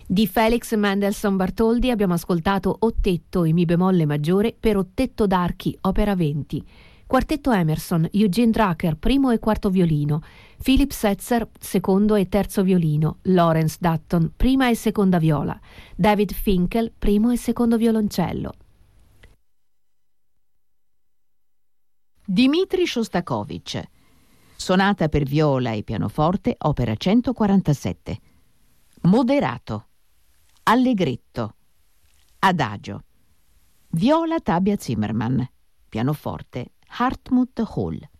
Di Felix Mendelssohn Bartholdy abbiamo ascoltato Ottetto in Mi bemolle maggiore per Ottetto d'archi, opera 20. Quartetto Emerson, Eugene Drucker, primo e quarto violino, Philip Setzer, secondo e terzo violino, Lawrence Dutton, prima e seconda viola, David Finkel, primo e secondo violoncello. Dmitri Shostakovich, sonata per viola e pianoforte, opera 147. Moderato, allegretto, adagio. Viola Tabia Zimmermann, pianoforte Hartmut Hall.